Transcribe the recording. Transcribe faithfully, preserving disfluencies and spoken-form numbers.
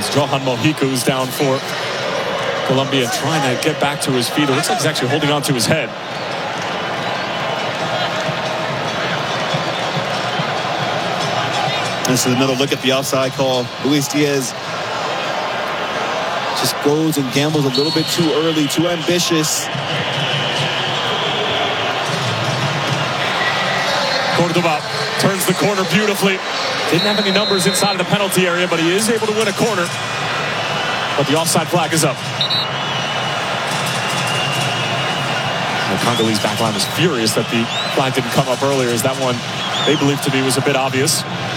It's Johan Mojica who's down for Colombia, trying to get back to his feet. It looks like he's actually holding on to his head. This is another look at the offside call. Luis Diaz just goes and gambles a little bit too early, too ambitious. Cordoba turns the corner beautifully. Didn't have any numbers inside of the penalty area, but he is able to win a corner. But the offside flag is up. The Congolese backline was furious that the flag didn't come up earlier, as that one they believed to be was a bit obvious.